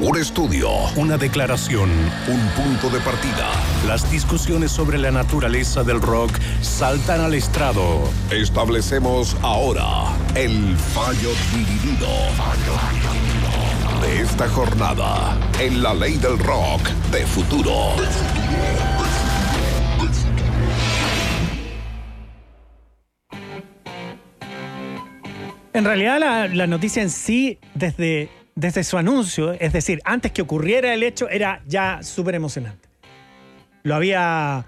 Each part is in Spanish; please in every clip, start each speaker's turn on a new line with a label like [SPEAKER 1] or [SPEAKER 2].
[SPEAKER 1] Un estudio,
[SPEAKER 2] una declaración,
[SPEAKER 1] un punto de partida.
[SPEAKER 2] Las discusiones sobre la naturaleza del rock saltan al estrado.
[SPEAKER 1] Establecemos ahora el fallo dividido de esta jornada en la ley del rock de futuro.
[SPEAKER 3] En realidad la noticia en sí, desde su anuncio, es decir, antes que ocurriera el hecho, era ya súper emocionante. Lo había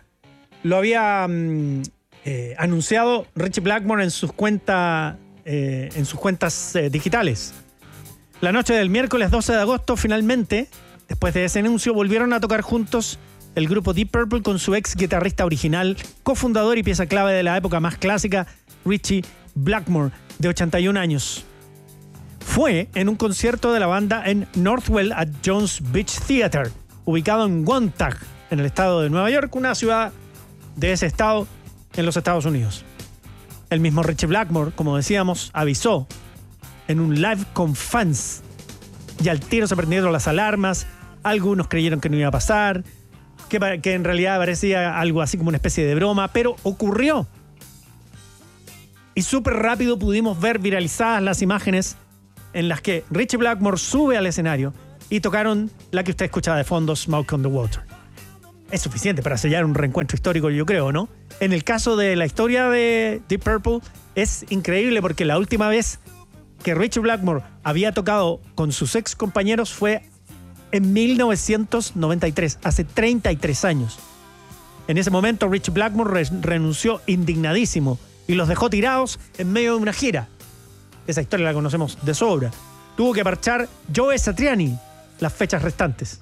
[SPEAKER 3] anunciado Ritchie Blackmore en sus cuentas digitales. La noche del miércoles 12 de agosto, finalmente, después de ese anuncio, volvieron a tocar juntos el grupo Deep Purple con su ex guitarrista original, cofundador y pieza clave de la época más clásica, Ritchie Blackmore, de 81 años. Fue en un concierto de la banda en Northwell at Jones Beach Theater, ubicado en Wontag, en el estado de Nueva York, una ciudad de ese estado en los Estados Unidos. El mismo Ritchie Blackmore, como decíamos, avisó en un live con fans y al tiro se prendieron las alarmas. Algunos creyeron que no iba a pasar, que en realidad parecía algo así como una especie de broma, pero ocurrió. Y súper rápido pudimos ver viralizadas las imágenes en las que Ritchie Blackmore sube al escenario y tocaron la que usted escuchaba de fondo, Smoke on the Water. Es suficiente para sellar un reencuentro histórico, yo creo, ¿no? En el caso de la historia de Deep Purple, es increíble porque la última vez que Ritchie Blackmore había tocado con sus ex compañeros fue en 1993, hace 33 años. En ese momento Ritchie Blackmore renunció indignadísimo y los dejó tirados en medio de una gira. Esa historia la conocemos de sobra. Tuvo que parchar Joe Satriani las fechas restantes.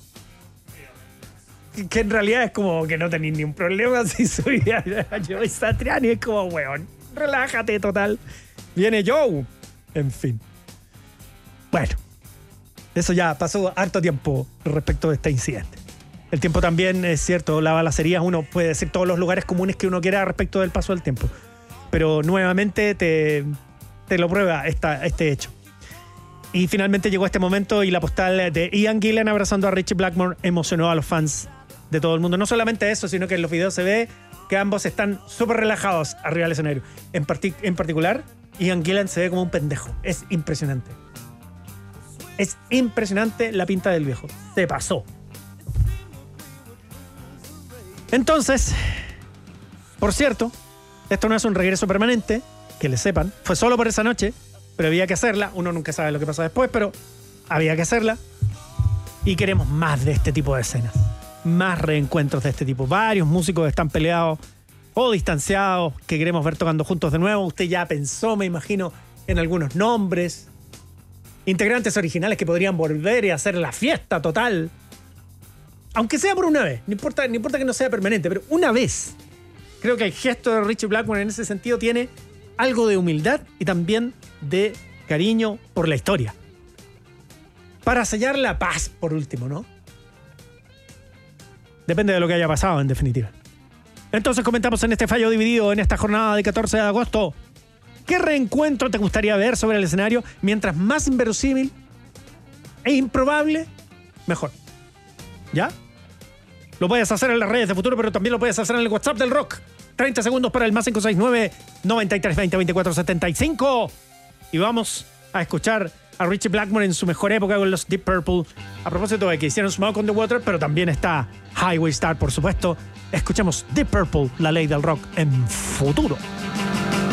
[SPEAKER 3] Que en realidad es como que no tenéis ni un problema si subía a Joe Satriani. Es como, weón, relájate, total. Viene Joe. En fin. Bueno, eso ya pasó harto tiempo respecto de este incidente. El tiempo también, es cierto, la balacería, uno puede decir todos los lugares comunes que uno quiera respecto del paso del tiempo. Pero nuevamente te lo prueba este hecho. Y finalmente llegó este momento y la postal de Ian Gillan abrazando a Ritchie Blackmore emocionó a los fans de todo el mundo. No solamente eso, sino que en los videos se ve que ambos están súper relajados arriba del escenario. En particular, Ian Gillan se ve como un pendejo. Es impresionante. Es impresionante la pinta del viejo. Se pasó. Entonces, por cierto, esto no es un regreso permanente, que le sepan. Fue solo por esa noche, pero había que hacerla. Uno nunca sabe lo que pasa después, pero había que hacerla. Y queremos más de este tipo de escenas. Más reencuentros de este tipo. Varios músicos están peleados o distanciados que queremos ver tocando juntos de nuevo. Usted ya pensó, me imagino, en algunos nombres. Integrantes originales que podrían volver y hacer la fiesta total. Aunque sea por una vez. No importa que no sea permanente, pero una vez. Creo que el gesto de Ritchie Blackmore en ese sentido tiene algo de humildad y también de cariño por la historia. Para sellar la paz, por último, ¿no? Depende de lo que haya pasado, en definitiva. Entonces comentamos en este fallo dividido, en esta jornada de 14 de agosto, ¿qué reencuentro te gustaría ver sobre el escenario? Mientras más inverosímil e improbable, mejor. ¿Ya? Lo puedes hacer en las redes de Futuro, pero también lo puedes hacer en el WhatsApp del Rock. 30 segundos para el más 569-9320-2475. Y vamos a escuchar a Ritchie Blackmore en su mejor época con los Deep Purple. A propósito de que hicieron Smoke on the Water, pero también está Highway Star, por supuesto. Escuchemos Deep Purple, la ley del rock en Futuro.